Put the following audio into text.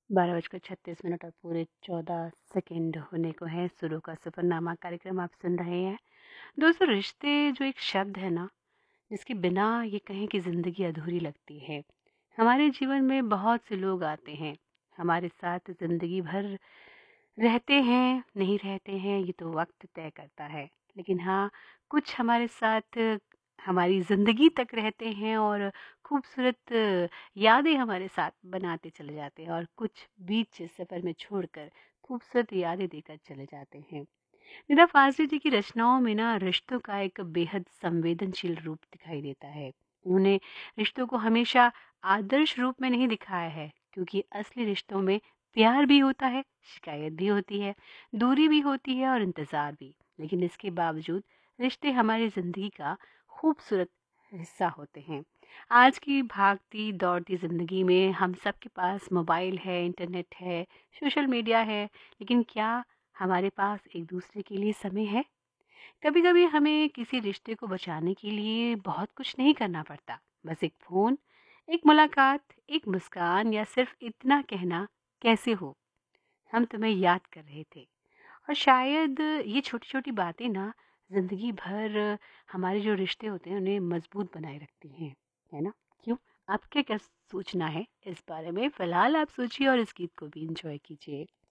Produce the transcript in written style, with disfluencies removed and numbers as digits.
12:36 और पूरे 14 सेकेंड होने को है। सुरों का सफरनामा कार्यक्रम आप सुन रहे हैं। दोस्तों, रिश्ते जो एक शब्द है ना, जिसके बिना ये कहें कि ज़िंदगी अधूरी लगती है। हमारे जीवन में बहुत से लोग आते हैं, हमारे साथ ज़िंदगी भर रहते हैं, नहीं रहते हैं, ये तो वक्त तय करता है। लेकिन हाँ, कुछ हमारे साथ हमारी ज़िंदगी तक रहते हैं और खूबसूरत यादें हमारे साथ बनाते चले जाते हैं, और कुछ बीच सफ़र में छोड़कर खूबसूरत यादें देकर चले जाते हैं। निदा फाज़ली जी की रचनाओं में ना रिश्तों का एक बेहद संवेदनशील रूप दिखाई देता है। उन्होंने रिश्तों को हमेशा आदर्श रूप में नहीं दिखाया है, क्योंकि असली रिश्तों में प्यार भी होता है, शिकायत भी होती है, दूरी भी होती है और इंतज़ार भी। लेकिन इसके बावजूद रिश्ते हमारी ज़िंदगी का खूबसूरत हिस्सा होते हैं। आज की भागती दौड़ती ज़िंदगी में हम सब के पास मोबाइल है, इंटरनेट है, सोशल मीडिया है, लेकिन क्या हमारे पास एक दूसरे के लिए समय है? कभी कभी हमें किसी रिश्ते को बचाने के लिए बहुत कुछ नहीं करना पड़ता। बस एक फ़ोन, एक मुलाकात, एक मुस्कान, या सिर्फ इतना कहना, कैसे हो, हम तुम्हें याद कर रहे थे। और शायद ये छोटी छोटी बातें ना जिंदगी भर हमारे जो रिश्ते होते हैं उन्हें मजबूत बनाए रखती हैं, है ना? क्यों? आपके क्या सोचना है इस बारे में? फिलहाल आप सोचिए और इस गीत को भी इंजॉय कीजिए।